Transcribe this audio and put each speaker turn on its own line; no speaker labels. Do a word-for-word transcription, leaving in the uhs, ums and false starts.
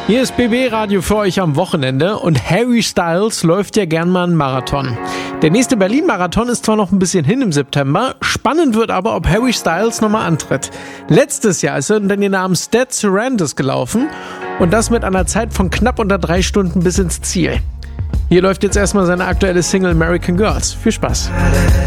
Hier ist B B Radio für euch am Wochenende und Harry Styles läuft ja gern mal einen Marathon. Der nächste Berlin-Marathon ist zwar noch ein bisschen hin im September, spannend wird aber, ob Harry Styles nochmal antritt. Letztes Jahr ist er unter dem Namen Sted Surrenders gelaufen und das mit einer Zeit von knapp unter drei Stunden bis ins Ziel. Hier läuft jetzt erstmal seine aktuelle Single American Girls. Viel Spaß.